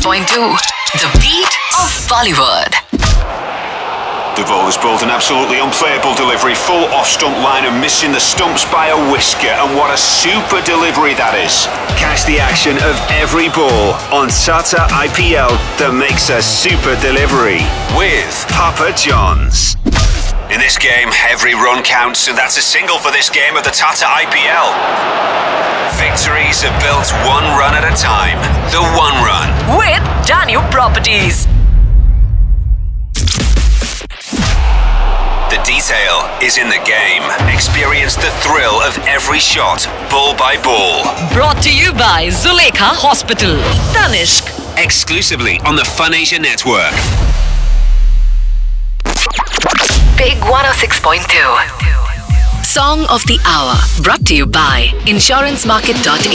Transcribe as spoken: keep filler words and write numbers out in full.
point two, the beat of Bollywood. The bowler's bowled an absolutely unplayable delivery, full off-stump line and missing the stumps by a whisker, and what a super delivery that is. Catch the action of every ball on Tata I P L that makes a super delivery with Papa John's. In this game, every run counts, and that's a single for this game of the Tata I P L. Victories are built one run at a time. The One Run With Danube Properties. The detail is in the game. Experience the thrill of every shot, ball by ball. Brought to you by Zulekha Hospital, Tanishq. Exclusively on the Fun Asia Network. Big one oh six point two. Song of the Hour. Brought to you by insurance market dot